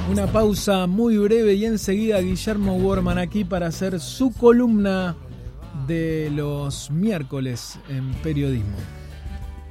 Una pausa muy breve y enseguida Guillermo Worman aquí para hacer su columna de los miércoles en periodismo.